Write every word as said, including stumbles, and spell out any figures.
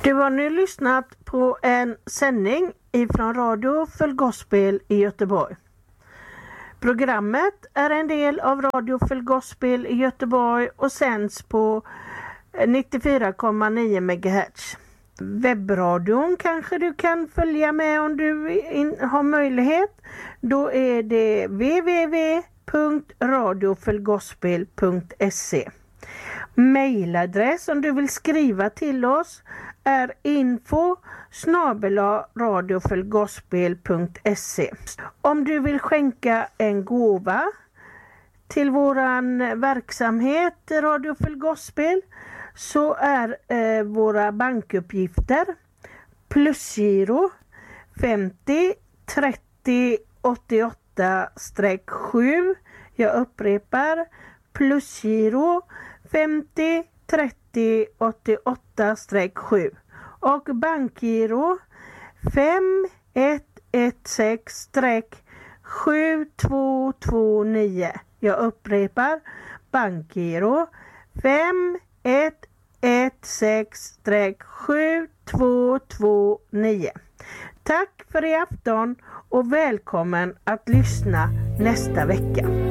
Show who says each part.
Speaker 1: Du har nu lyssnat på en sändning ifrån Radio Full Gospel i Göteborg. Programmet är en del av Radio Full Gospel i Göteborg och sänds på nittiofyra komma nio megahertz. Webbradion kanske du kan följa med om du in, har möjlighet. Då är det w w w punkt radio full gospel punkt se. Mailadress om du vill skriva till oss är info snabel-a radio full gospel punkt se. Om du vill skänka en gåva till våran verksamhet Radio Full Gospel så är eh, våra bankuppgifter plusgiro femtio trettio åttioåtta sju. Jag upprepar plusgiro femtio trettio åttioåtta sju och bankgiro fem ett ett sex sju två två nio. Jag upprepar bankgiro fem ett ett sex sju två två nio. Tack för i afton och välkommen att lyssna nästa vecka.